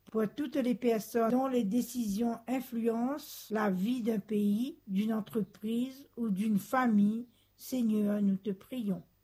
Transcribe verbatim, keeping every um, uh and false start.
pour toutes les personnes dont les décisions influencent la vie d'un pays, d'une entreprise ou d'une famille. Seigneur, nous te prions.